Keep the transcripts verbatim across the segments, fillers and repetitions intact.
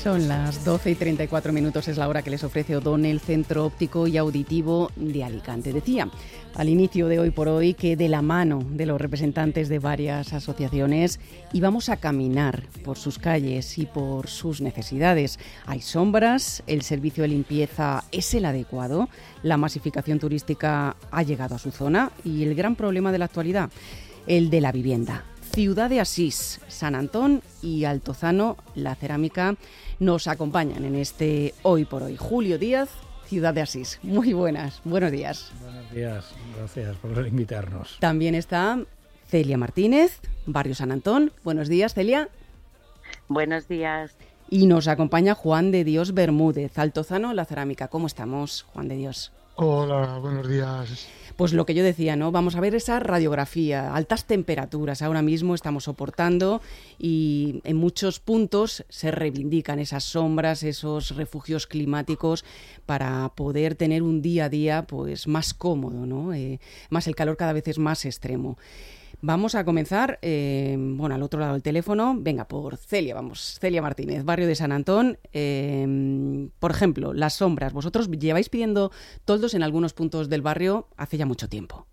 Son las doce y treinta y cuatro minutos, es la hora que les ofrece O'Donnell, Centro Óptico y Auditivo de Alicante. Decía al inicio de Hoy por Hoy que de la mano de los representantes de varias asociaciones íbamos a caminar por sus calles y por sus necesidades. Hay sombras, el servicio de limpieza es el adecuado, la masificación turística ha llegado a su zona y el gran problema de la actualidad, el de la vivienda. Ciudad de Asís, San Antón y Altozano, la cerámica, nos acompañan en este Hoy por Hoy. Julio Díaz, Ciudad de Asís. Muy buenas, buenos días. Buenos días, gracias por invitarnos. También está Celia Martínez, Barrio San Antón. Buenos días, Celia. Buenos días. Y nos acompaña Juan de Dios Bermúdez, Altozano, la cerámica. ¿Cómo estamos, Juan de Dios? Hola, buenos días. Pues lo que yo decía, ¿no? Vamos a ver esa radiografía, altas temperaturas ahora mismo estamos soportando y en muchos puntos se reivindican esas sombras, esos refugios climáticos para poder tener un día a día pues más cómodo, ¿no? Eh, más el calor cada vez es más extremo. Vamos a comenzar, eh, bueno, al otro lado del teléfono, venga, por Celia, vamos, Celia Martínez, barrio de San Antón. Eh, por ejemplo, las sombras. Vosotros lleváis pidiendo toldos en algunos puntos del barrio hace ya mucho tiempo.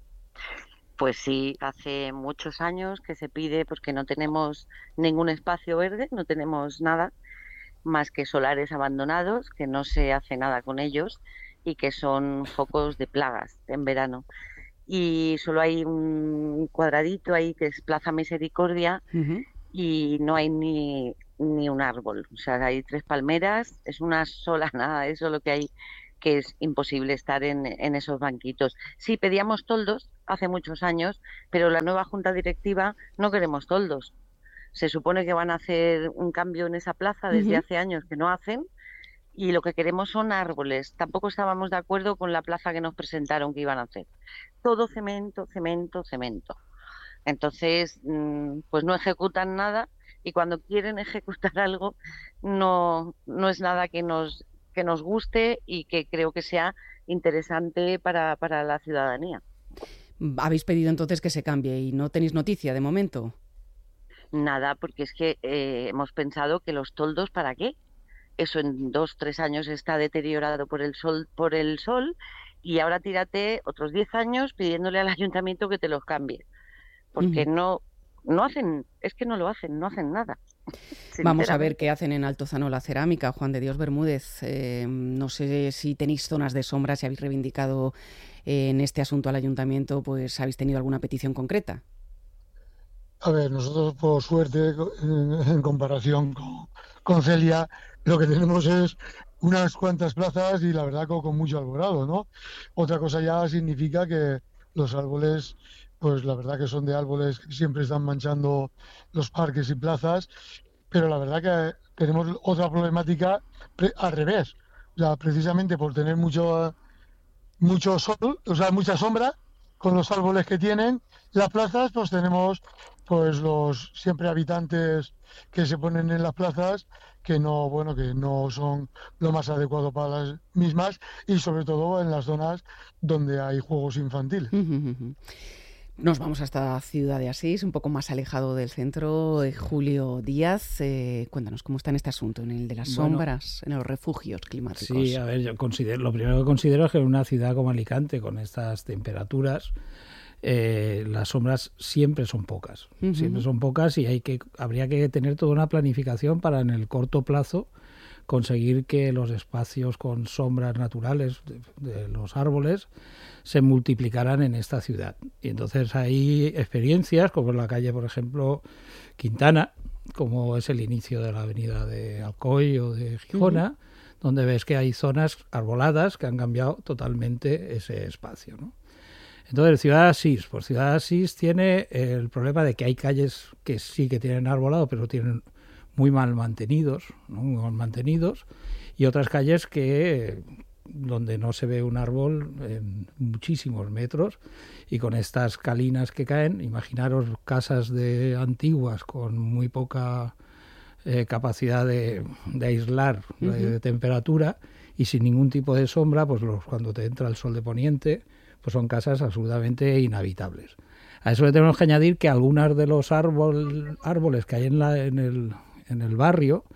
Pues sí, hace muchos años que se pide porque no tenemos ningún espacio verde, no tenemos nada más que solares abandonados, que no se hace nada con ellos y que son focos de plagas en verano. Y solo hay un cuadradito ahí que es Plaza Misericordia uh-huh. y no hay ni, ni un árbol. O sea, hay tres palmeras, es una sola nada, eso es lo que hay, que es imposible estar en, en esos banquitos. Sí, pedíamos toldos hace muchos años, pero la nueva junta directiva no queremos toldos. Se supone que van a hacer un cambio en esa plaza desde uh-huh. hace años que no hacen. Y lo que queremos son árboles. Tampoco estábamos de acuerdo con la plaza que nos presentaron que iban a hacer. Todo cemento, cemento, cemento. Entonces, pues no ejecutan nada y cuando quieren ejecutar algo no, no es nada que nos, que nos guste y que creo que sea interesante para, para la ciudadanía. ¿Habéis pedido entonces que se cambie y no tenéis noticia de momento? Nada, porque es que eh, hemos pensado que los toldos, ¿para qué? Eso en dos, tres años está deteriorado por el sol, por el sol y ahora tírate otros diez años pidiéndole al ayuntamiento que te los cambie. Porque uh-huh. no, no hacen, es que no lo hacen, no hacen nada. Vamos a ver qué hacen en Altozano la cerámica. Juan de Dios Bermúdez, eh, no sé si tenéis zonas de sombra, si habéis reivindicado eh, en este asunto al ayuntamiento, pues habéis tenido alguna petición concreta. A ver, nosotros por suerte, en, en comparación con, con Celia, lo que tenemos es unas cuantas plazas y la verdad con, con mucho alborado, ¿no? Otra cosa ya significa que los árboles, pues la verdad que son de árboles que siempre están manchando los parques y plazas, pero la verdad que tenemos otra problemática pre- al revés. O sea, precisamente por tener mucho, mucho sol, o sea, mucha sombra, con los árboles que tienen, las plazas, pues tenemos pues los siempre habitantes que se ponen en las plazas que no, bueno, que no son lo más adecuado para las mismas y sobre todo en las zonas donde hay juegos infantiles. Nos vamos hasta Ciudad de Asís, un poco más alejado del centro. Eh, Julio Díaz, eh, cuéntanos cómo está en este asunto, en el de las sombras, bueno, en los refugios climáticos. Sí, a ver, yo considero, lo primero que considero es que en una ciudad como Alicante, con estas temperaturas, Eh, las sombras siempre son pocas, uh-huh. siempre son pocas y hay que habría que tener toda una planificación para en el corto plazo conseguir que los espacios con sombras naturales de, de los árboles se multiplicaran en esta ciudad. Y entonces hay experiencias como en la calle, por ejemplo, Quintana, como es el inicio de la avenida de Alcoy o de Gijona, uh-huh. donde ves que hay zonas arboladas que han cambiado totalmente ese espacio, ¿no? Entonces, Ciudad de Asís, pues Ciudad de Asís tiene el problema de que hay calles que sí que tienen arbolado, pero tienen muy mal mantenidos, ¿no? Muy mal mantenidos, y otras calles que donde no se ve un árbol en muchísimos metros, y con estas calinas que caen, imaginaros casas de antiguas con muy poca eh, capacidad de, de aislar uh-huh. de, de temperatura y sin ningún tipo de sombra, pues los, cuando te entra el sol de poniente, pues son casas absolutamente inhabitables. A eso le tenemos que añadir que algunos de los árbol, árboles que hay en, la, en, el, en el barrio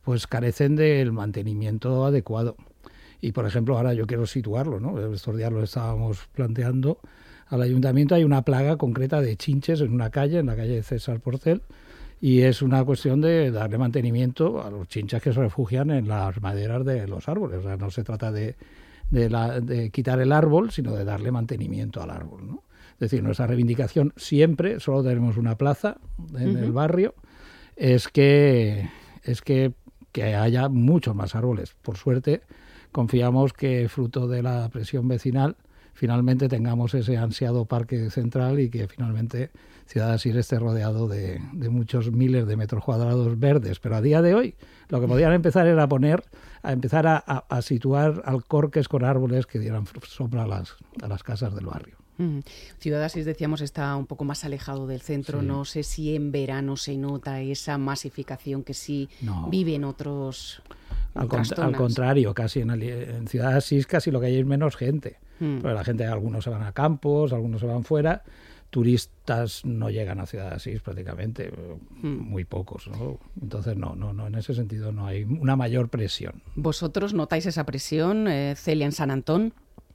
pues carecen del mantenimiento adecuado. Y, por ejemplo, ahora yo quiero situarlo, ¿no? Estos días lo estábamos planteando. Al ayuntamiento hay una plaga concreta de chinches en una calle, en la calle César Porcel, y es una cuestión de darle mantenimiento a los chinches que se refugian en las maderas de los árboles. O sea, no se trata de, de, la, de quitar el árbol, sino de darle mantenimiento al árbol, ¿no? Es decir, nuestra reivindicación siempre, solo tenemos una plaza en uh-huh. el barrio, es que, es que, que haya muchos más árboles. Por suerte, confiamos que, fruto de la presión vecinal, finalmente tengamos ese ansiado parque central y que finalmente Ciudad de Asís esté rodeado de, de muchos miles de metros cuadrados verdes. Pero a día de hoy lo que podían empezar era poner, a empezar a, a, a situar alcorques con árboles que dieran sombra a las, a las casas del barrio. Ciudad de Asís, decíamos, está un poco más alejado del centro. Sí. No sé si en verano se nota esa masificación que sí no. vive en otros... Al, cont- al contrario, casi en, el, en Ciudad de Asís casi lo que hay es menos gente. Mm. Pero la gente, algunos se van a campos, algunos se van fuera. Turistas no llegan a Ciudad de Asís prácticamente, mm. muy pocos, ¿no? Entonces no, no, no, en ese sentido no hay una mayor presión. ¿Vosotros notáis esa presión, eh, Celia, en San Antón?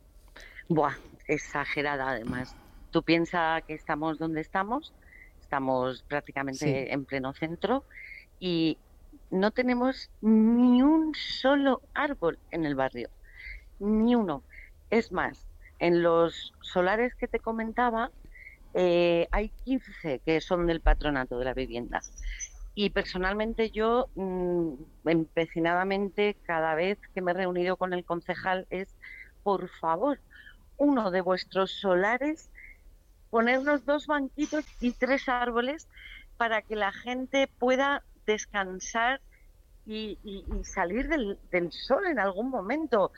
Buah, exagerada además. Tú piensas que estamos donde estamos, estamos prácticamente sí. en pleno centro y no tenemos ni un solo árbol en el barrio, ni uno. Es más, en los solares que te comentaba, eh, hay quince que son del patronato de la vivienda. Y personalmente yo, mmm, empecinadamente, cada vez que me he reunido con el concejal es, por favor, uno de vuestros solares, ponernos dos banquitos y tres árboles para que la gente pueda descansar y, y, y salir del, del sol en algún momento.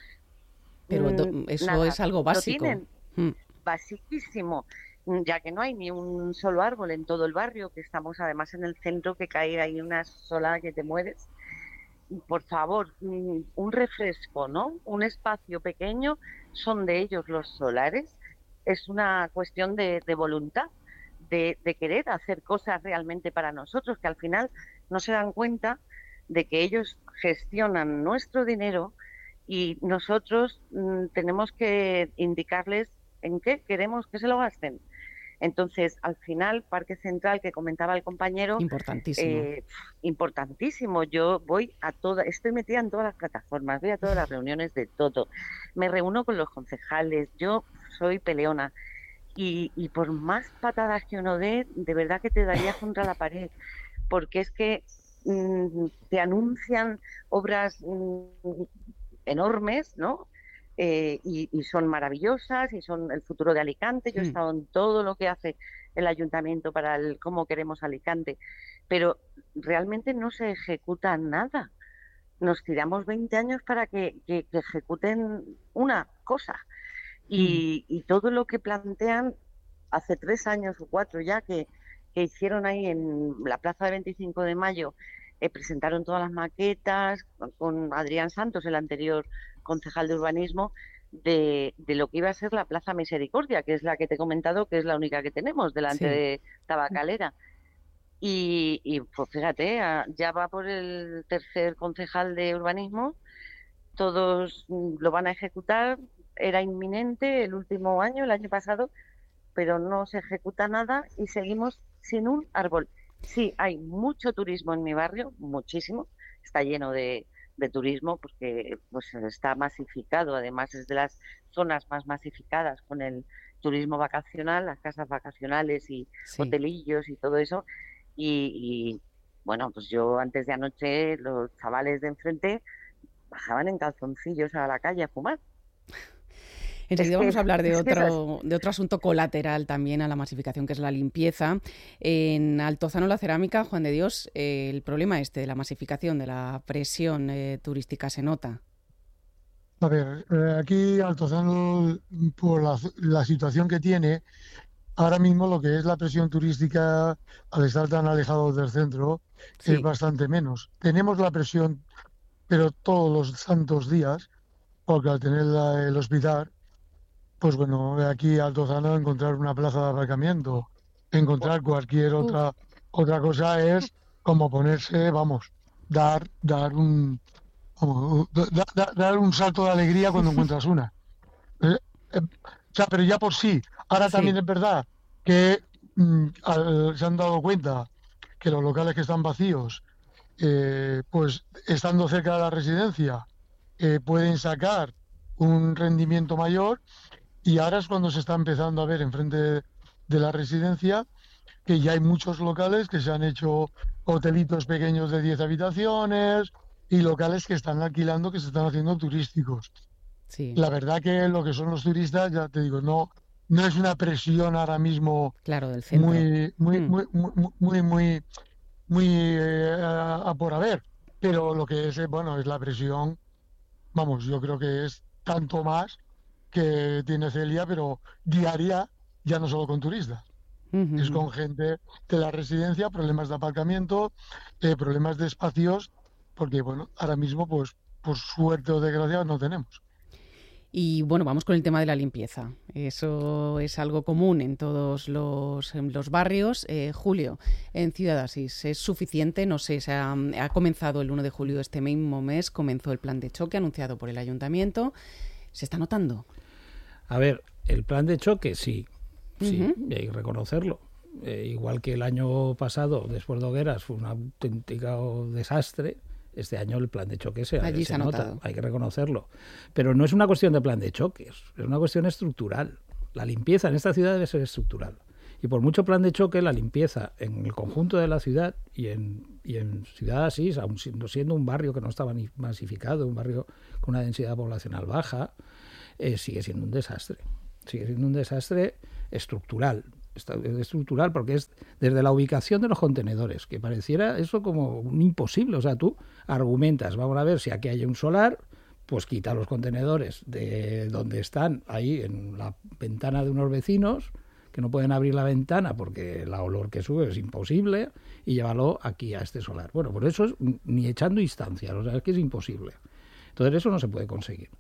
Pero do, eso Nada, es algo básico. Lo tienen, hmm. Basiquísimo, ya que no hay ni un solo árbol en todo el barrio, que estamos además en el centro, que cae ahí una sola que te mueres. Por favor, un refresco, ¿no? Un espacio pequeño, son de ellos los solares. Es una cuestión de, de voluntad, de, de querer hacer cosas realmente para nosotros, que al final no se dan cuenta de que ellos gestionan nuestro dinero y nosotros mmm, tenemos que indicarles en qué queremos que se lo gasten. Entonces, al final, Parque Central, que comentaba el compañero... Importantísimo. Eh, importantísimo. Yo voy a todas... Estoy metida en todas las plataformas, voy a todas las reuniones de todo. Me reúno con los concejales. Yo soy peleona. Y, y por más patadas que uno dé, de verdad que te daría contra la pared. Porque es que mmm, te anuncian obras mmm, enormes, ¿no? Eh, y, y son maravillosas y son el futuro de Alicante. Yo he estado en todo lo que hace el ayuntamiento para el cómo queremos Alicante, pero realmente no se ejecuta nada. Nos tiramos veinte años para que, que, que ejecuten una cosa y, mm. y todo lo que plantean hace tres años o cuatro ya que, que hicieron ahí en la plaza de veinticinco de mayo, eh, presentaron todas las maquetas con Adrián Santos, el anterior concejal de urbanismo, de, de lo que iba a ser la Plaza Misericordia, que es la que te he comentado, que es la única que tenemos delante sí. de Tabacalera. Y, y pues fíjate, ya va por el tercer concejal de urbanismo, todos lo van a ejecutar, era inminente el último año, el año pasado, pero no se ejecuta nada y seguimos sin un árbol. Sí, hay mucho turismo en mi barrio, muchísimo, está lleno de de turismo porque pues está masificado, además es de las zonas más masificadas con el turismo vacacional, las casas vacacionales y sí. hotelillos y todo eso y, y bueno, pues yo antes de anoche los chavales de enfrente bajaban en calzoncillos a la calle a fumar. Enseguida es que, vamos a hablar de otro, de otro asunto colateral también a la masificación, que es la limpieza. En Altozano la Cerámica, Juan de Dios, eh, el problema este de la masificación, de la presión eh, turística, ¿se nota? A ver, eh, aquí Altozano, por la, la situación que tiene, ahora mismo lo que es la presión turística, al estar tan alejados del centro, sí. es bastante menos. Tenemos la presión, pero todos los santos días, porque al tener la, el hospital, pues bueno, aquí Altozano encontrar una plaza de aparcamiento, encontrar cualquier otra otra cosa es como ponerse, vamos, dar, dar un vamos, da- da- dar un salto de alegría cuando encuentras una. Eh, eh, o sea, pero ya por sí. Ahora Sí, también es verdad que mm, al- se han dado cuenta que los locales que están vacíos, eh, pues estando cerca de la residencia, eh, pueden sacar un rendimiento mayor, y ahora es cuando se está empezando a ver enfrente de, de la residencia que ya hay muchos locales que se han hecho hotelitos pequeños de diez habitaciones y locales que están alquilando, que se están haciendo turísticos. sí, La verdad que lo que son los turistas, ya te digo, no, no es una presión ahora mismo claro, del centro. muy, muy, Mm. muy, muy, muy, muy, muy eh, a, a por haber. Pero lo que es, eh, bueno, es la presión, vamos, yo creo que es tanto más que tiene Celia, pero diaria, ya no solo con turistas, es Ujujú. con gente de la residencia, problemas de aparcamiento, eh, problemas de espacios, porque bueno, ahora mismo, pues, por suerte o desgracia, no tenemos. Y bueno, vamos con el tema de la limpieza. Eso es algo común en todos los, en los barrios. Eh, Julio, en Ciudad Asís, ¿es suficiente? No sé, se ha, ha comenzado el uno de julio, este mismo mes, comenzó el plan de choque anunciado por el ayuntamiento. ¿Se está notando? A ver, el plan de choque sí, sí, Ujú. y hay que reconocerlo. Eh, igual que el año pasado, después de Hogueras, fue un auténtico desastre, este año el plan de choque se, Allí se se ha nota, notado. hay que reconocerlo. Pero no es una cuestión de plan de choques, es una cuestión estructural. La limpieza en esta ciudad debe ser estructural. Y por mucho plan de choque, la limpieza en el conjunto de la ciudad y en, y en Ciudad Asís, aun siendo, siendo un barrio que no estaba ni masificado, un barrio con una densidad poblacional baja, eh, sigue siendo un desastre. Sigue siendo un desastre estructural. Estructural porque es desde la ubicación de los contenedores, que pareciera eso como un imposible. O sea, tú argumentas, vamos a ver si aquí hay un solar, pues quita los contenedores de donde están, ahí en la ventana de unos vecinos, que no pueden abrir la ventana porque el olor que sube es imposible, y llévalo aquí a este solar. Bueno, por eso es ni echando instancias, o sea, es que es imposible. Entonces eso no se puede conseguir.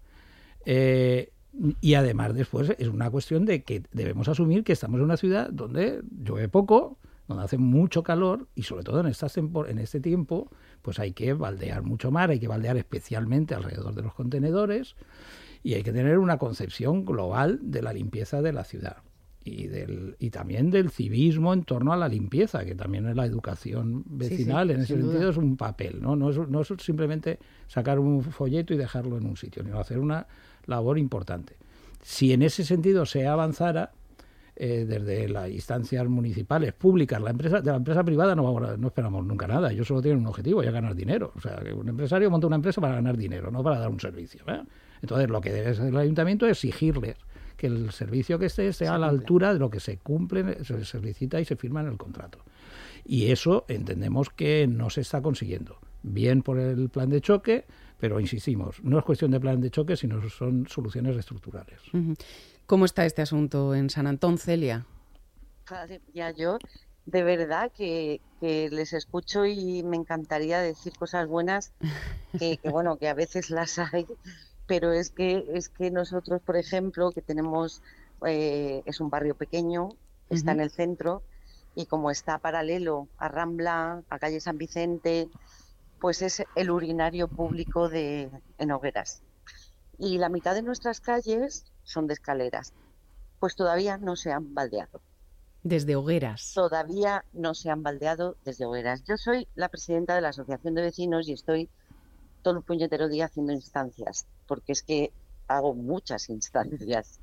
Eh, y además después es una cuestión de que debemos asumir que estamos en una ciudad donde llueve poco, donde hace mucho calor, y sobre todo en, estas tempor- en este tiempo pues hay que baldear mucho más, hay que baldear especialmente alrededor de los contenedores, y hay que tener una concepción global de la limpieza de la ciudad. Y, del, y también del civismo en torno a la limpieza, que también es la educación vecinal, Sí, sí, en ese sin sentido duda. es un papel, ¿no? No es, no es simplemente sacar un folleto y dejarlo en un sitio, sino hacer una labor importante. Si en ese sentido se avanzara, eh, desde las instancias municipales, públicas, la empresa, de la empresa privada no, vamos a, no esperamos nunca nada, ellos solo tienen un objetivo, ya ganar dinero. O sea, que un empresario monta una empresa para ganar dinero, no para dar un servicio, ¿eh? Entonces, lo que debe hacer el ayuntamiento es exigirles que el servicio que esté sea a la altura de lo que se cumple, se solicita y se firma en el contrato. Y eso entendemos que no se está consiguiendo. Bien por el plan de choque, pero insistimos, no es cuestión de plan de choque, sino son soluciones estructurales. Ujú. ¿Cómo está este asunto en San Antón, Celia? Madre mía, yo de verdad que, que les escucho y me encantaría decir cosas buenas, que, que bueno, que a veces las hay, pero es que es que nosotros, por ejemplo, que tenemos, eh, es un barrio pequeño, está en Ujú. el centro, y como está paralelo a Rambla, a calle San Vicente, pues es el urinario público de en Hogueras. Y la mitad de nuestras calles son de escaleras, pues todavía no se han baldeado. Desde Hogueras. Todavía no se han baldeado desde Hogueras. Yo soy la presidenta de la Asociación de Vecinos y estoy todo el puñetero día haciendo instancias, porque es que hago muchas instancias.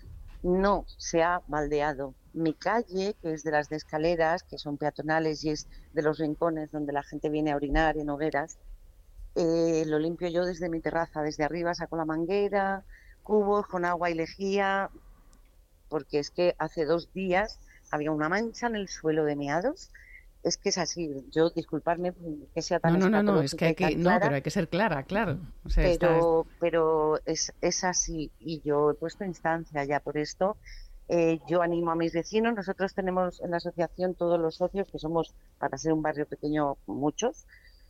No se ha baldeado. Mi calle, que es de las de escaleras, que son peatonales y es de los rincones donde la gente viene a orinar en Hogueras, eh, lo limpio yo desde mi terraza, desde arriba saco la manguera, cubos con agua y lejía, porque es que hace dos días había una mancha en el suelo de meados. Es que es así. Yo, disculparme que sea tan No, no, no, no, es que escatológica hay y que, tan no, clara, pero hay que ser clara, claro. O sea, está, pero, pero es, es así. Y yo he puesto instancia ya por esto. Eh, yo animo a mis vecinos. Nosotros tenemos en la asociación todos los socios, que somos, para ser un barrio pequeño, muchos,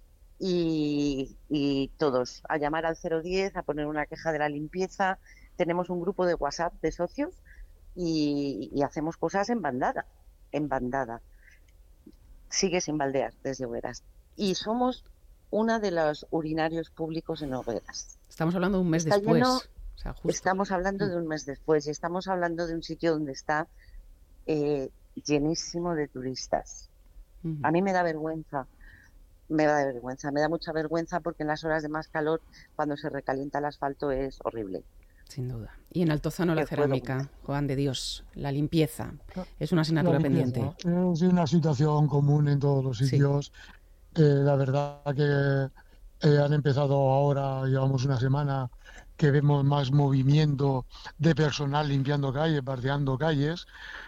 y, y todos a llamar al cero diez, a poner una queja de la limpieza. Tenemos un grupo de WhatsApp de socios y, y hacemos cosas en bandada, en bandada. Sigue sin baldear desde Hogueras. Y somos una de los urinarios públicos en Hogueras. Estamos hablando de un mes Está después. lleno, o sea, justo. Estamos hablando de un mes después y estamos hablando de un sitio donde está eh, llenísimo de turistas. Uh-huh. A mí me da vergüenza, me da vergüenza, me da mucha vergüenza porque en las horas de más calor, cuando se recalienta el asfalto, es horrible. Sin duda. Y en Altozano la cerámica, Juan de Dios, la limpieza, es una asignatura pendiente. Es una situación común en todos los sitios. Sí. Eh, la verdad que eh, han empezado ahora, llevamos una semana, que vemos más movimiento de personal limpiando calles, bardeando calles.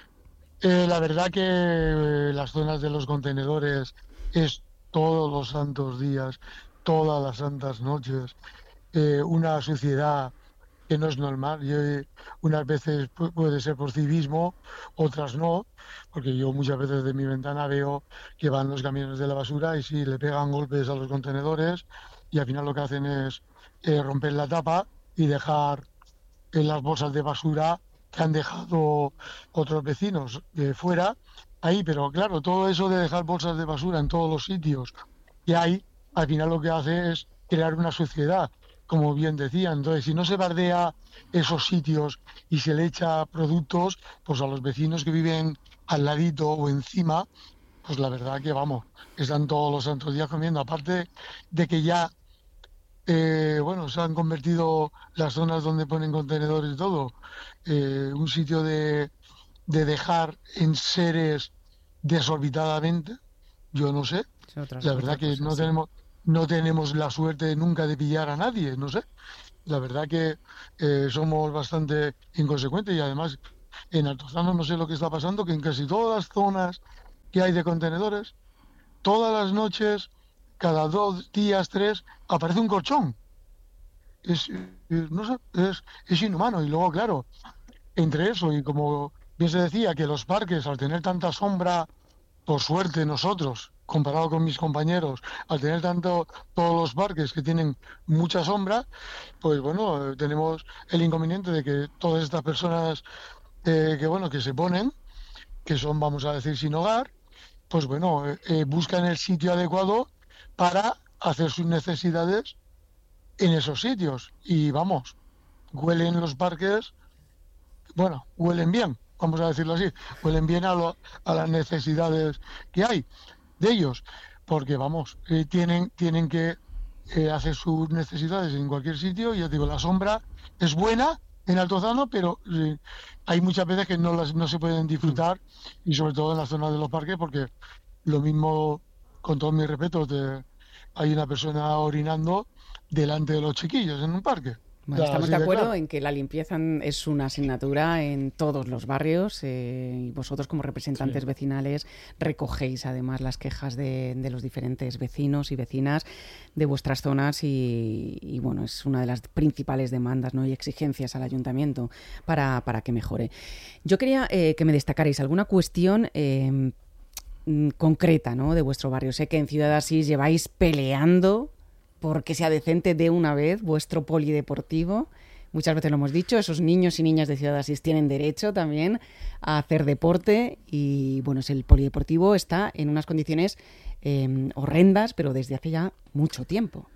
Eh, la verdad que eh, las zonas de los contenedores es todos los santos días, todas las santas noches, eh, una suciedad que no es normal. Yo, unas veces puede ser por civismo, otras no, porque yo muchas veces de mi ventana veo que van los camiones de la basura y sí, le pegan golpes a los contenedores y al final lo que hacen es eh, romper la tapa y dejar en las bolsas de basura que han dejado otros vecinos de fuera ahí, pero claro, todo eso de dejar bolsas de basura en todos los sitios que hay, al final lo que hace es crear una suciedad, como bien decía. Entonces, si no se bardea esos sitios y se le echa productos, pues a los vecinos que viven al ladito o encima, pues la verdad que vamos, están todos los santos días comiendo. Aparte de que ya, eh, bueno, se han convertido las zonas donde ponen contenedores y todo, eh, un sitio de, de dejar en seres desorbitadamente, yo no sé. Sí, la verdad que no tenemos... No tenemos la suerte nunca de pillar a nadie, no sé. La verdad que eh, somos bastante inconsecuentes y además en Altozano no sé lo que está pasando, que en casi todas las zonas que hay de contenedores, todas las noches, cada dos días, tres, aparece un colchón. Es, es no sé, es, es inhumano. Y luego, claro, entre eso y como bien se decía, que los parques, al tener tanta sombra, por suerte nosotros, comparado con mis compañeros, al tener tanto todos los parques que tienen mucha sombra, pues bueno, tenemos el inconveniente de que todas estas personas eh, que bueno que se ponen, que son, vamos a decir, sin hogar, pues bueno, eh, eh, buscan el sitio adecuado para hacer sus necesidades en esos sitios. Y vamos, huelen los parques, bueno, huelen bien, vamos a decirlo así, huelen bien a, lo, a las necesidades que hay de ellos, porque vamos, eh, tienen tienen que eh, hacer sus necesidades en cualquier sitio. Y ya digo, la sombra es buena en Altozano, pero eh, hay muchas veces que no las no se pueden disfrutar, y sobre todo en la zona de los parques, porque lo mismo, con todo mi respeto, te, hay una persona orinando delante de los chiquillos en un parque. Bueno, estamos de acuerdo en que la limpieza es una asignatura en todos los barrios, eh, y vosotros como representantes sí. vecinales recogéis además las quejas de, de los diferentes vecinos y vecinas de vuestras zonas y, y bueno, es una de las principales demandas, ¿no? y exigencias al ayuntamiento para, para que mejore. Yo quería eh, que me destacarais alguna cuestión eh, concreta, ¿no? de vuestro barrio. Sé que en Ciudad Asís lleváis peleando porque sea decente de una vez vuestro polideportivo. Muchas veces lo hemos dicho, esos niños y niñas de Ciudad Asís tienen derecho también a hacer deporte y bueno, el polideportivo está en unas condiciones eh, horrendas, pero desde hace ya mucho tiempo.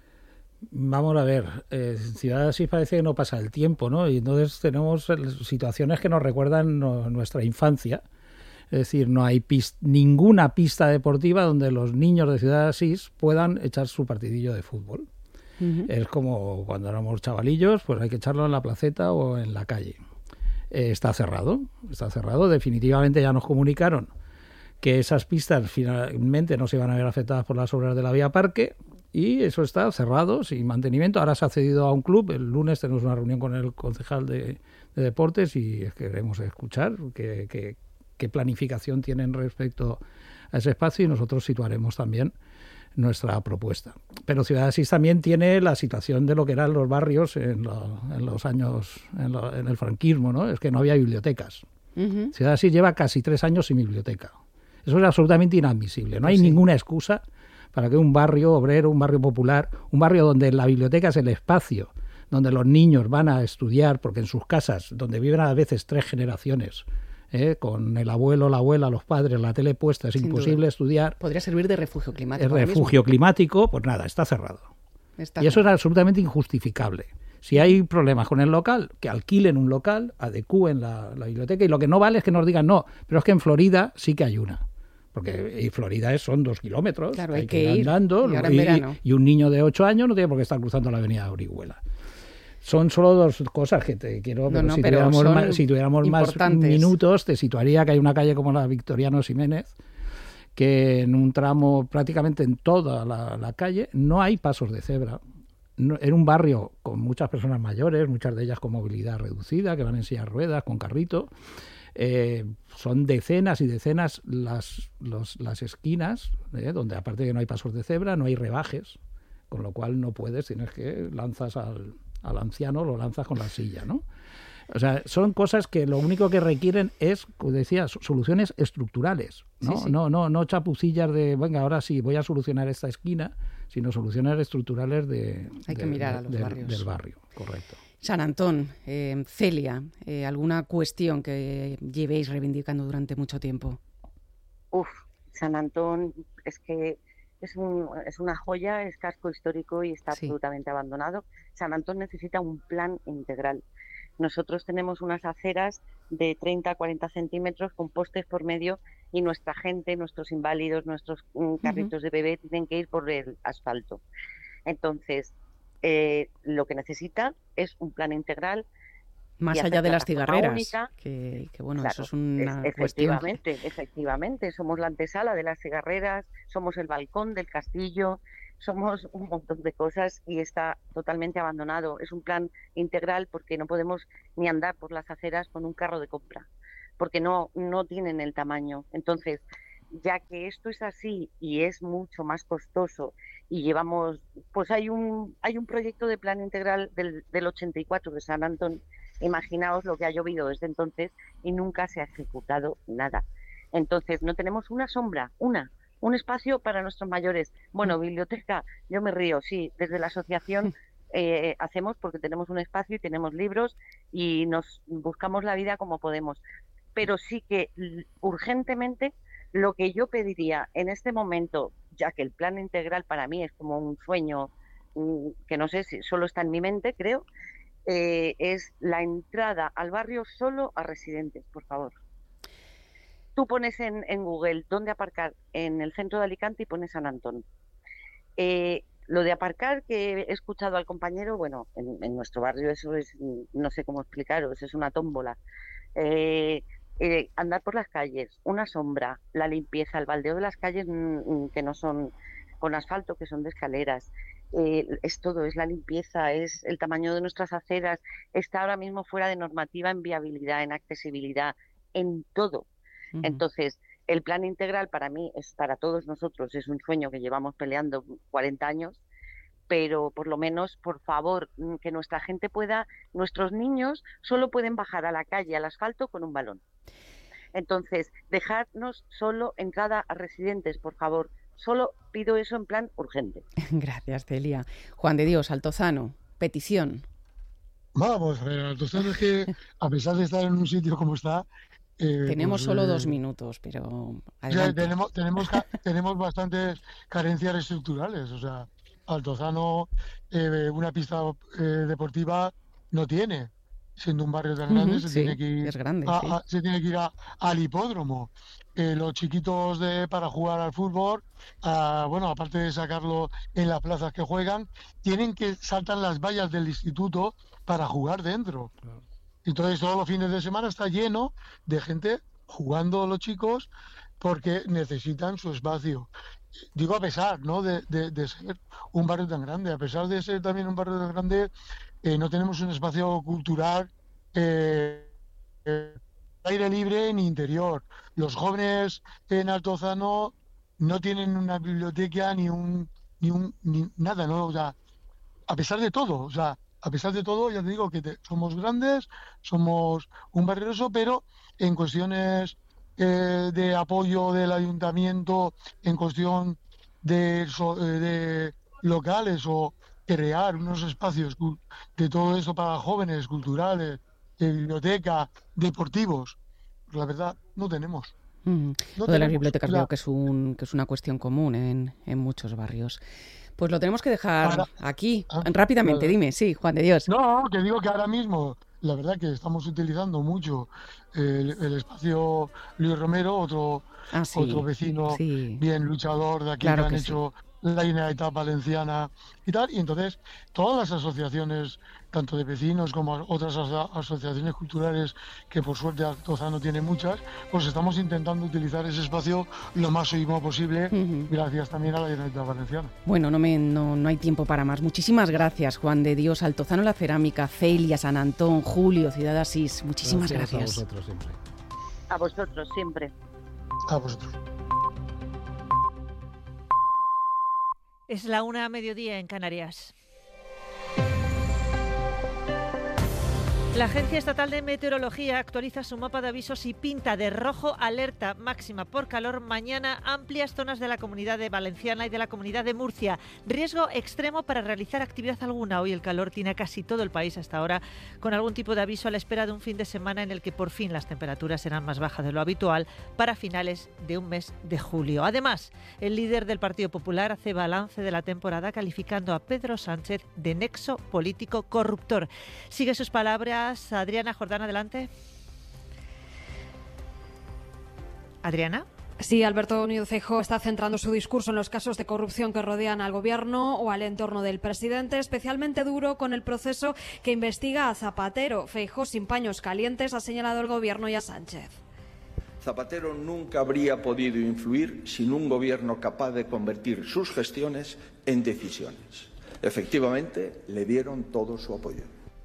Vamos a ver, eh, en Ciudad Asís parece que no pasa el tiempo, ¿no? Y entonces tenemos situaciones que nos recuerdan no, nuestra infancia. Es decir, no hay pist- ninguna pista deportiva donde los niños de Ciudad Asís puedan echar su partidillo de fútbol. Uh-huh. Es como cuando éramos chavalillos, pues hay que echarlo en la placeta o en la calle. Eh, está cerrado, está cerrado. Definitivamente ya nos comunicaron que esas pistas finalmente no se iban a ver afectadas por las obras de la vía parque y eso está cerrado, sin mantenimiento. Ahora se ha cedido a un club. El lunes tenemos una reunión con el concejal de, de deportes y queremos escuchar que... que qué planificación tienen respecto a ese espacio y nosotros situaremos también nuestra propuesta. Pero Ciudad Asís también tiene la situación de lo que eran los barrios en, lo, en los años, en, lo, en el franquismo, ¿no? Es que no había bibliotecas. Uh-huh. Ciudad Asís lleva casi tres años sin biblioteca. Eso es absolutamente inadmisible. No hay sí. ninguna excusa para que un barrio obrero, un barrio popular, un barrio donde la biblioteca es el espacio donde los niños van a estudiar, porque en sus casas, donde viven a veces tres generaciones, ¿eh? Con el abuelo, la abuela, los padres, la tele puesta, es Sin imposible duda. estudiar. Podría servir de refugio climático. El ahora refugio mismo. climático, pues nada, está cerrado. Está y eso es claro. absolutamente injustificable. Si hay problemas con el local, que alquilen un local, adecúen la, la biblioteca, y lo que no vale es que nos digan no, pero es que en Florida sí que hay una. Porque y Florida es, son dos kilómetros, Claro, hay, hay que que ir ir, andando, y ahora en y, verano. y un niño de ocho años no tiene por qué estar cruzando la avenida de Orihuela. Son solo dos cosas que te quiero... No, pero no, si, pero tuviéramos son más, si tuviéramos más importantes. minutos, te situaría que hay una calle como la Victoriano Ximénez, que en un tramo, prácticamente en toda la, la calle, no hay pasos de cebra. No, en un barrio con muchas personas mayores, muchas de ellas con movilidad reducida, que van en silla de ruedas, con carrito. Eh, son decenas y decenas las, los, las esquinas, eh, donde aparte de que no hay pasos de cebra, no hay rebajes, con lo cual no puedes, tienes que lanzas al, al anciano, lo lanzas con la silla, ¿no? O sea, son cosas que lo único que requieren es, como decía, soluciones estructurales, ¿no? Sí, sí. No, no, no chapucillas de, venga, ahora sí, voy a solucionar esta esquina, sino soluciones estructurales de, Hay que de- mirar de- a los del- barrios. del barrio, correcto. San Antón, eh, Celia, eh, ¿alguna cuestión que llevéis reivindicando durante mucho tiempo? Uf, San Antón es que es, un, es una joya, es casco histórico y está Sí. absolutamente abandonado. San Antón necesita un plan integral. Nosotros tenemos unas aceras de treinta a cuarenta centímetros con postes por medio y nuestra gente, nuestros inválidos, nuestros mm, carritos de bebé tienen que ir por el asfalto. Entonces, eh, lo que necesita es un plan integral. Más y hacer allá de las plataforma cigarreras, única. que, que bueno, Claro, eso es una es- cuestión. efectivamente, efectivamente, somos la antesala de las cigarreras, somos el balcón del castillo, somos un montón de cosas y está totalmente abandonado. Es un plan integral porque no podemos ni andar por las aceras con un carro de compra, porque no, no tienen el tamaño. Entonces, ya que esto es así y es mucho más costoso y llevamos, pues hay un, hay un proyecto de plan integral del, del ochenta y cuatro de San Antón. Imaginaos lo que ha llovido desde entonces y nunca se ha ejecutado nada. Entonces, no tenemos una sombra, una, un espacio para nuestros mayores. Bueno, biblioteca, yo me río, sí, desde la asociación eh, hacemos porque tenemos un espacio y tenemos libros y nos buscamos la vida como podemos. Pero sí que l- urgentemente lo que yo pediría en este momento, ya que el plan integral para mí es como un sueño mm, que no sé si solo está en mi mente, creo, eh, es la entrada al barrio solo a residentes, por favor. Tú pones en, en Google dónde aparcar en el centro de Alicante y pones San Antón. Eh, lo de aparcar, que he escuchado al compañero, bueno, en, en nuestro barrio eso es, no sé cómo explicaros, es una tómbola. Eh, eh, andar por las calles, una sombra, la limpieza, el baldeo de las calles mm, que no son con asfalto, que son de escaleras. Eh, es todo, es la limpieza, es el tamaño de nuestras aceras, está ahora mismo fuera de normativa en viabilidad, en accesibilidad, en todo. Ujú. Entonces, el plan integral para mí es para todos nosotros, es un sueño que llevamos peleando cuarenta años, pero por lo menos, por favor, mm, que nuestra gente pueda, nuestros niños solo pueden bajar a la calle, al asfalto, con un balón. Entonces, dejarnos solo entrada a residentes, por favor. Solo pido eso en plan urgente. Gracias, Celia. Juan de Dios, Altozano, petición. Vamos, a ver, Altozano es que a pesar de estar en un sitio como está, eh, Tenemos pues, solo eh, dos minutos, pero o sea, adelante. tenemos, tenemos, ca- tenemos bastantes carencias estructurales. O sea, Altozano eh, una pista eh, deportiva no tiene. Siendo un barrio tan grande, Ujú, se sí, tiene que ir es grande, a- sí. a- se tiene que ir a- al hipódromo. Eh, los chiquitos de para jugar al fútbol, ah, bueno, aparte de sacarlo en las plazas que juegan, tienen que saltar las vallas del instituto para jugar dentro. Entonces todos los fines de semana está lleno de gente jugando los chicos porque necesitan su espacio. Digo a pesar, ¿no? de, de- de ser un barrio tan grande, a pesar de ser también un barrio tan grande, eh, no tenemos un espacio cultural eh, eh, aire libre ni interior. Los jóvenes en Altozano no tienen una biblioteca ni un ni un ni nada, ¿no? O sea, a pesar de todo, o sea, a pesar de todo, ya te digo que te- somos grandes, somos un barrioso, pero en cuestiones eh, de apoyo del ayuntamiento, en cuestión de, so- eh, de locales o crear unos espacios cul- de todo eso para jóvenes, culturales, de biblioteca, deportivos, la verdad, no tenemos. Mm. No Lo de las tenemos. bibliotecas La- veo que es, un, que es una cuestión común en, en muchos barrios. Pues lo tenemos que dejar Ahora- aquí. Ah, Rápidamente, vale. dime, sí, Juan de Dios. No, que digo que ahora mismo, la verdad que estamos utilizando mucho el, el espacio Luis Romero, otro, Ah, sí, otro vecino sí. bien luchador de aquí Claro que han que sí. hecho la Generalitat Valenciana y tal. Y entonces todas las asociaciones, tanto de vecinos como otras aso- asociaciones culturales, que por suerte Altozano tiene muchas, pues estamos intentando utilizar ese espacio lo más óptimo posible, Ujú. gracias también a la Generalitat Valenciana. Bueno, no, me, no, no hay tiempo para más. Muchísimas gracias, Juan de Dios, Altozano La Cerámica, Celia, San Antón, Julio, Ciudad Asís. Muchísimas Gracias gracias. a vosotros siempre. A vosotros siempre. A vosotros. Es la una a mediodía en Canarias. La Agencia Estatal de Meteorología actualiza su mapa de avisos y pinta de rojo alerta máxima por calor mañana amplias zonas de la Comunidad de Valenciana y de la Comunidad de Murcia. Riesgo extremo para realizar actividad alguna. Hoy el calor tiene a casi todo el país hasta ahora, con algún tipo de aviso a la espera de un fin de semana en el que por fin las temperaturas serán más bajas de lo habitual para finales de un mes de julio. Además, el líder del Partido Popular hace balance de la temporada calificando a Pedro Sánchez de nexo político corruptor. Sigue sus palabras Adriana Jordán, adelante. Adriana. Sí, Alberto Núñez Feijóo está centrando su discurso en los casos de corrupción que rodean al gobierno o al entorno del presidente, especialmente duro con el proceso que investiga a Zapatero. Feijóo, sin paños calientes, ha señalado al gobierno y a Sánchez. Zapatero nunca habría podido influir sin un gobierno capaz de convertir sus gestiones en decisiones. Efectivamente, le dieron todo su apoyo.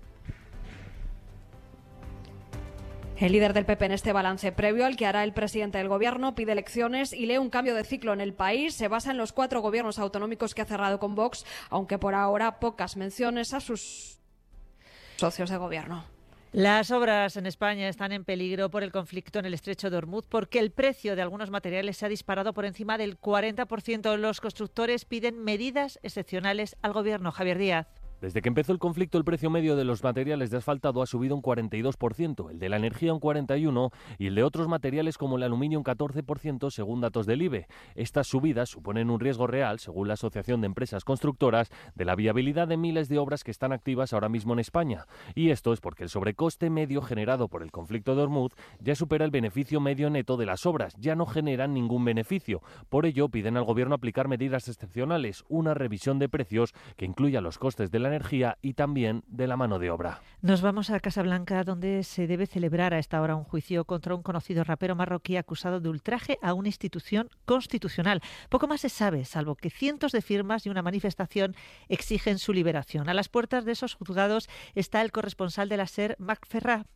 El líder del P P en este balance previo al que hará el presidente del gobierno pide elecciones y lee un cambio de ciclo en el país. Se basa en los cuatro gobiernos autonómicos que ha cerrado con Vox, aunque por ahora pocas menciones a sus socios de gobierno. Las obras en España están en peligro por el conflicto en el estrecho de Hormuz porque el precio de algunos materiales se ha disparado por encima del cuarenta por ciento. Los constructores piden medidas excepcionales al gobierno. Javier Díaz. Desde que empezó el conflicto, el precio medio de los materiales de asfaltado ha subido un cuarenta y dos por ciento, el de la energía un cuarenta y uno por ciento y el de otros materiales como el aluminio un catorce por ciento, según datos del I B E. Estas subidas suponen un riesgo real, según la Asociación de Empresas Constructoras, de la viabilidad de miles de obras que están activas ahora mismo en España. Y esto es porque el sobrecoste medio generado por el conflicto de Hormuz ya supera el beneficio medio neto de las obras, ya no generan ningún beneficio. Por ello, piden al Gobierno aplicar medidas excepcionales, una revisión de precios que incluya los costes de la energía y también de la mano de obra. Nos vamos a Casablanca, donde se debe celebrar a esta hora un juicio contra un conocido rapero marroquí acusado de ultraje a una institución constitucional. Poco más se sabe, salvo que cientos de firmas y una manifestación exigen su liberación. A las puertas de esos juzgados está el corresponsal de la SER, Marc Ferrà.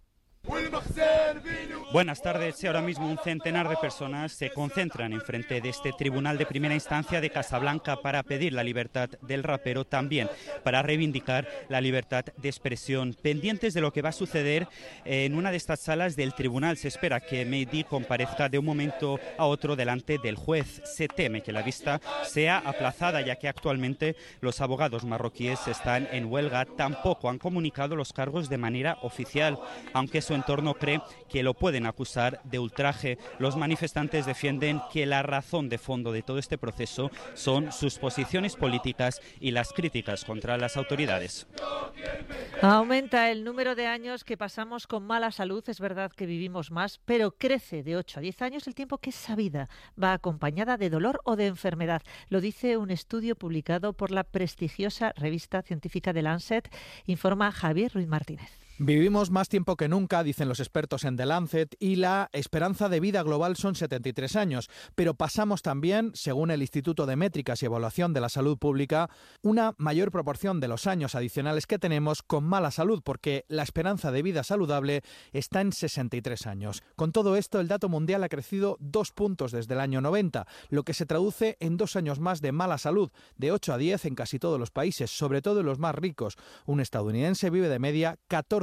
Buenas tardes. Ahora mismo un centenar de personas se concentran enfrente de este tribunal de primera instancia de Casablanca para pedir la libertad del rapero, también para reivindicar la libertad de expresión. Pendientes de lo que va a suceder en una de estas salas del tribunal, se espera que Mehdi comparezca de un momento a otro delante del juez. Se teme que la vista sea aplazada, ya que actualmente los abogados marroquíes están en huelga. Tampoco han comunicado los cargos de manera oficial, aunque su entorno cree que lo pueden acusar de ultraje. Los manifestantes defienden que la razón de fondo de todo este proceso son sus posiciones políticas y las críticas contra las autoridades. Aumenta el número de años que pasamos con mala salud. Es verdad que vivimos más, pero crece de ocho a diez años el tiempo que esa vida va acompañada de dolor o de enfermedad. Lo dice un estudio publicado por la prestigiosa revista científica The Lancet, informa Javier Ruiz Martínez. Vivimos más tiempo que nunca, dicen los expertos en The Lancet, y la esperanza de vida global son setenta y tres años. Pero pasamos también, según el Instituto de Métricas y Evaluación de la Salud Pública, una mayor proporción de los años adicionales que tenemos con mala salud, porque la esperanza de vida saludable está en sesenta y tres años. Con todo esto, el dato mundial ha crecido dos puntos desde el año noventa, lo que se traduce en dos años más de mala salud, de ocho a diez en casi todos los países, sobre todo en los más ricos. Un estadounidense vive de media catorce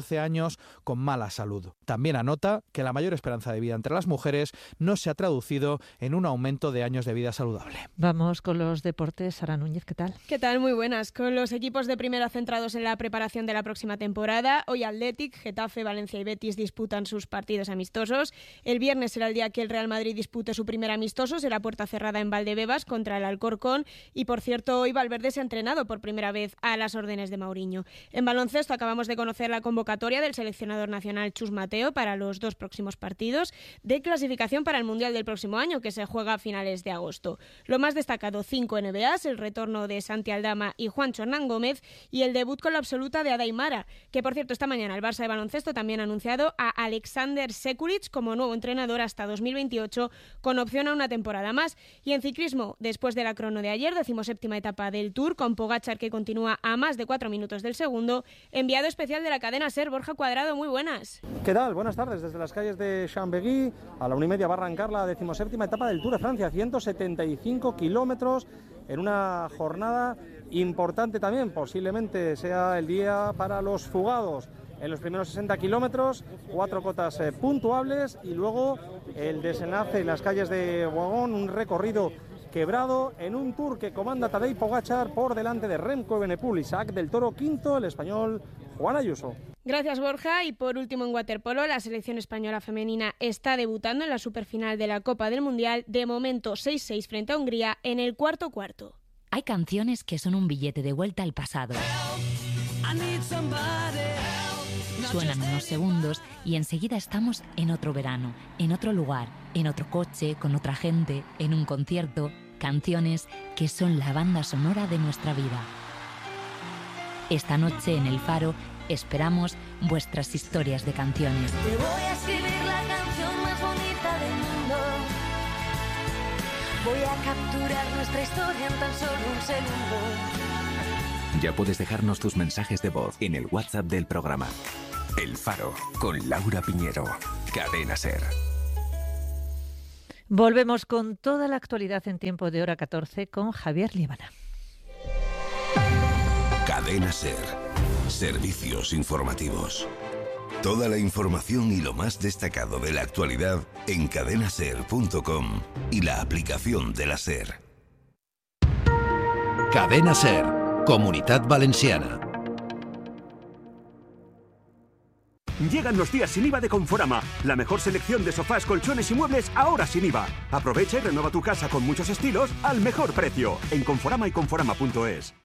catorce años con mala salud. También anota que la mayor esperanza de vida entre las mujeres no se ha traducido en un aumento de años de vida saludable. Vamos con los deportes. Sara Núñez, ¿qué tal? ¿Qué tal? Muy buenas. Con los equipos de primera centrados en la preparación de la próxima temporada, hoy Athletic, Getafe, Valencia y Betis disputan sus partidos amistosos. El viernes será el día que el Real Madrid dispute su primer amistoso, será puerta cerrada en Valdebebas contra el Alcorcón. Y por cierto, hoy Valverde se ha entrenado por primera vez a las órdenes de Mourinho. En baloncesto acabamos de conocer la convocatoria del seleccionador nacional Chus Mateo para los dos próximos partidos de clasificación para el Mundial del próximo año, que se juega a finales de agosto. Lo más destacado, cinco N B As, el retorno de Santi Aldama y Juancho Hernán Gómez y el debut con la absoluta de Ada Aimara, que por cierto esta mañana el Barça de baloncesto también ha anunciado a Alexander Sekulic como nuevo entrenador hasta dos mil veintiocho, con opción a una temporada más. Y en ciclismo, después de la crono de ayer, decimoséptima etapa del Tour, con Pogačar que continúa a más de cuatro minutos del segundo, enviado especial de la cadena SER, Borja Cuadrado, muy buenas. ¿Qué tal? Buenas tardes. Desde las calles de Chambéry a la una y media va a arrancar la decimoséptima etapa del Tour de Francia, ciento setenta y cinco kilómetros en una jornada importante también, posiblemente sea el día para los fugados. En los primeros sesenta kilómetros, cuatro cotas eh, puntuables y luego el desenlace en las calles de Boigón, un recorrido quebrado en un Tour que comanda Tadej Pogačar por delante de Remco Evenepoel, Isaac del Toro quinto, el español Juan Ayuso. Gracias, Borja. Y por último, en waterpolo, la selección española femenina está debutando en la superfinal de la Copa del Mundial, de momento seis seis frente a Hungría en el cuarto cuarto. Hay canciones que son un billete de vuelta al pasado. Suenan unos segundos y enseguida estamos en otro verano, en otro lugar, en otro coche, con otra gente, en un concierto. Canciones que son la banda sonora de nuestra vida. Esta noche en El Faro esperamos vuestras historias de canciones. Te voy a escribir la canción más bonita del mundo. Voy a capturar nuestra historia en tan solo un segundo. Ya puedes dejarnos tus mensajes de voz en el WhatsApp del programa. El Faro, con Laura Piñero. Cadena SER. Volvemos con toda la actualidad en tiempo de hora catorce con Javier Líbana. Cadena SER. Servicios informativos. Toda la información y lo más destacado de la actualidad en cadena ser punto com y la aplicación de la SER. Cadena SER, Comunitat Valenciana. Llegan los días sin I V A de Conforama. La mejor selección de sofás, colchones y muebles ahora sin I V A. Aprovecha y renueva tu casa con muchos estilos al mejor precio. En Conforama y Conforama punto es.